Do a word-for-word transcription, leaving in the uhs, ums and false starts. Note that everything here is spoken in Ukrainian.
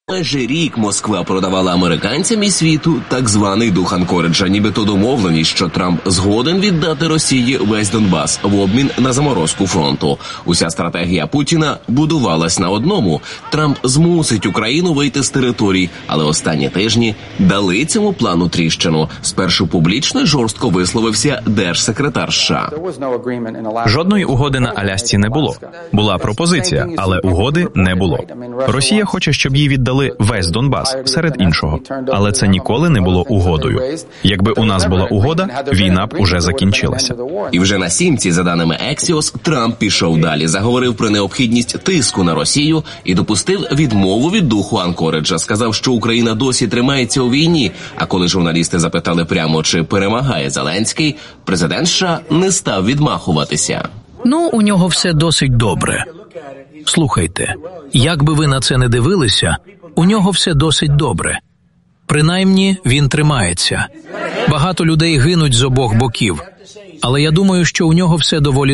Майже рік Москва продавала американцям і світу так званий дух Анкориджа, нібито домовленість, що Трамп згоден віддати Росії весь Донбас в обмін на заморозку фронту. Уся стратегія Путіна будувалась на одному – Трамп змусить Україну вийти з територій, але останні тижні дали цьому плану тріщину. Спершу публічно й жорстко висловився держсекретар США. Жодної угоди на Алясці не було. Була пропозиція, але угоди не було. Росія хоче, щоб їй віддали весь Донбас, серед іншого. Але це ніколи не було угодою. Якби у нас була угода, війна б уже закінчилася. І вже на сімці, за даними Ексіос, Трамп пішов далі, заговорив про необхідність тиску на Росію і допустив відмову від духу Анкориджа. Сказав, що Україна досі тримається у війні, а коли журналісти запитали прямо, чи перемагає Зеленський, президент США не став відмахуватися. Ну, у нього все досить добре. Слухайте, як би ви на це не дивилися, у нього все досить добре. Принаймні, він тримається. Багато людей гинуть з обох боків, але я думаю, що у нього все доволі